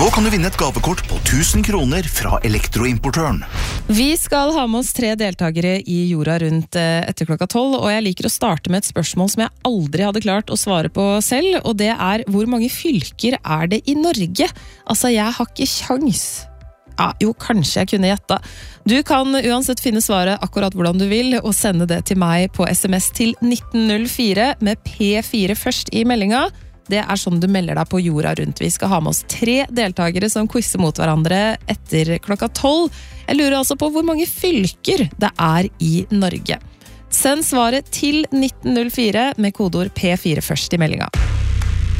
Nå kan du vinne et gavekort på 1000 kroner fra Elektroimportøren. Vi skal ha med oss 3 deltakere i jorda rundt etter klokka 12, og jeg liker å starte med et spørsmål som jeg aldri hadde klart å svare på selv, og det er hvor mange fylker er det i Norge? Altså, jeg har ikke sjans. Ja, jo, kanskje jeg kunne gjette. Du kan uansett finne svaret akkurat hvordan du vil, og sende det til meg på SMS til 1904 med P4 først i meldinga. Det er sånn du melder deg på jorda rundt. Vi skal ha med oss 3 deltakere som quizzer mot hverandre etter klokka 12. Jeg lurer altså på hvor mange fylker det er i Norge. Send svaret til 1904 med kodeord P4 først i meldinga.